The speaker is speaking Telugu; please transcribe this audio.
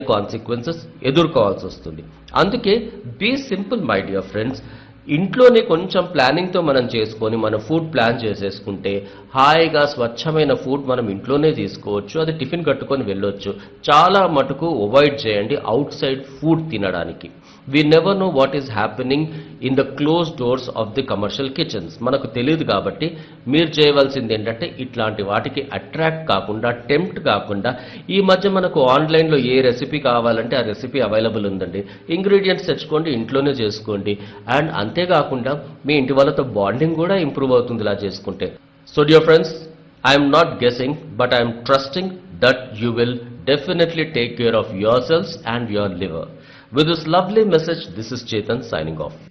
కాన్సిక్వెన్సెస్ ఎదుర్కోవాల్సి వస్తుంది. అందుకే be simple my dear friends. ఇంట్లోనే కొంచెం ప్లానింగ్తో మనం చేసుకొని మన ఫుడ్ ప్లాన్ చేసేసుకుంటే హాయిగా స్వచ్ఛమైన ఫుడ్ మనం ఇంట్లోనే తీసుకోవచ్చు. అది టిఫిన్ కట్టుకొని వెళ్ళొచ్చు. చాలా మటుకు అవాయిడ్ చేయండి అవుట్ సైడ్ ఫుడ్ తినడానికి. We never know what is happening in the close doors of the commercial kitchens. మనకు తెలియదు కాబట్టి మీరు చేయవలసింది ఏంటంటే ఇట్లాంటి వాటికి అట్రాక్ట్ కాకుండా, టెంప్ట్ కాకుండా, ఈ మధ్య మనకు ఆన్లైన్లో ఏ రెసిపీ కావాలంటే ఆ రెసిపీ అవైలబుల్ ఉందండి. ఇంగ్రీడియంట్స్ తెచ్చుకోండి, ఇంట్లోనే చేసుకోండి. అండ్ అంతేకాకుండా మీ ఇంటి వాళ్ళతో బాండింగ్ కూడా ఇంప్రూవ్ అవుతుంది ఇలా చేసుకుంటే. So dear friends, I'm not guessing but I'm trusting that you will definitely take care of yourselves and your liver. With this lovely message, this is Chetan signing off.